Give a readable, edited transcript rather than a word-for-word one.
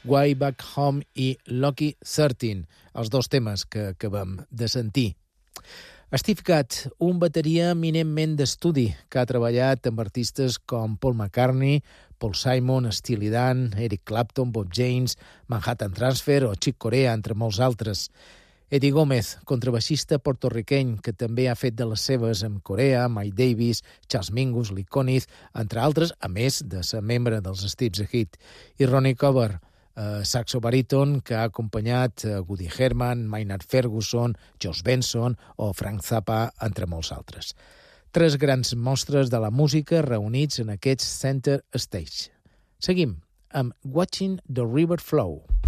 Way Back Home i Lucky 13, els dos temes que acabem de sentir. Steve Gadd, un bateria eminentment d'estudi que ha treballat amb artistes com Paul McCartney, Paul Simon, Steely Dan, Eric Clapton, Bob James, Manhattan Transfer o Chick Corea, entre molts altres. Eddie Gómez, contrabaixista porto-riqueny que també ha fet de les seves amb Corea, Mike Davis, Charles Mingus, Lee Konitz, entre altres, a més de ser membre dels Steve's Hit. I Ronnie Cover, saxo baríton que ha acompanyat Woody Herman, Maynard Ferguson, George Benson o Frank Zappa, entre molts altres. Tres grans mostres de la música reunits en aquest Center Stage. Seguim amb Watching the River Flow.